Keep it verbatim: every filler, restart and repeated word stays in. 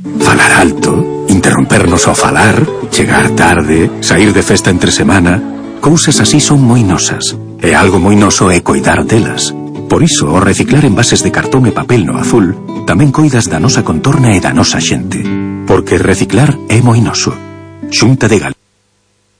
Falar alto, interrompernos ao falar, chegar tarde, sair de festa entre semana... Cousas así son moi nosas. E algo moi noso é coidar delas. Por iso, ao reciclar envases de cartón e papel no azul, tamén coidas da nosa contorna e da nosa xente. Porque reciclar é moi noso. Xunta de Galicia.